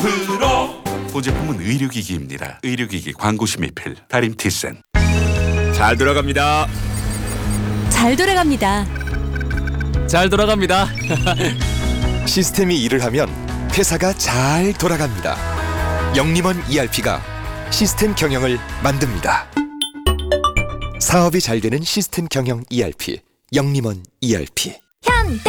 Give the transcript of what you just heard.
프로 보제품은 의료기기입니다. 의료기기 광고심의필 다림티센. 잘 돌아갑니다. 잘 돌아갑니다. 잘 돌아갑니다. 시스템이 일을 하면 회사가 잘 돌아갑니다. 영림원 ERP가 시스템 경영을 만듭니다. 사업이 잘 되는 시스템 경영 ERP, 영림원 ERP. 현대